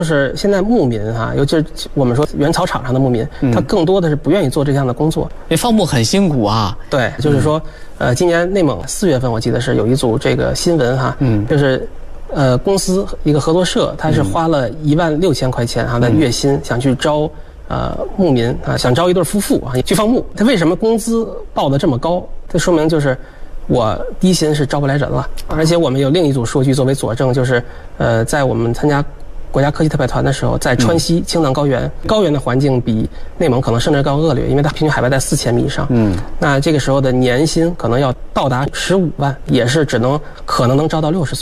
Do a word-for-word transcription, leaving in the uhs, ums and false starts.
就是现在牧民哈、啊，尤其是我们说原草场上的牧民，嗯、他更多的是不愿意做这样的工作。 因为放牧很辛苦啊。 对，就是说，嗯、呃，今年内蒙四月份我记得是有一组这个新闻哈，嗯，就是呃公司一个合作社，他是花了一万六千块钱哈的月薪，想去招呃牧民啊，想招一对夫妇啊去放牧。他为什么工资报的这么高？这说明就是我低薪是招不来人了。而且我们有另一组数据作为佐证，就是呃在我们参加国家科技特派团的时候，在川西青藏高原，嗯、高原的环境比内蒙可能甚至更恶劣，因为它平均海拔在四千米以上。嗯，那这个时候的年薪可能要到达十五万，也是只能可能能招到六十岁。